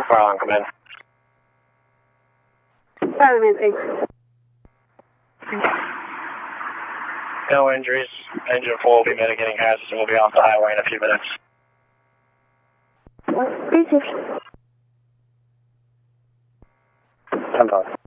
Fire alarm, come in. Fireman 8. No injuries. Engine 4 will be mitigating hazards and we'll be off the highway in a few minutes. What? 10-5.